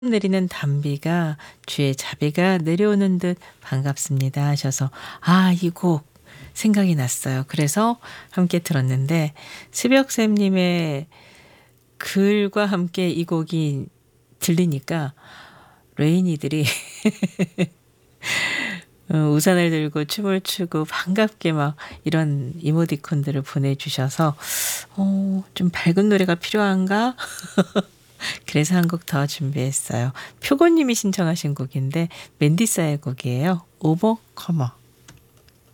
내리는 단비가 주의 자비가 내려오는 듯 반갑습니다 하셔서 이 곡 생각이 났어요. 그래서 함께 들었는데 스벽쌤님의 글과 함께 이 곡이 들리니까 레인이들이 우산을 들고 춤을 추고 반갑게 막 이런 이모티콘들을 보내주셔서 좀 밝은 노래가 필요한가? 그래서 한 곡 더 준비했어요. 표고님이 신청하신 곡인데 맨디사의 곡이에요. 오버커머.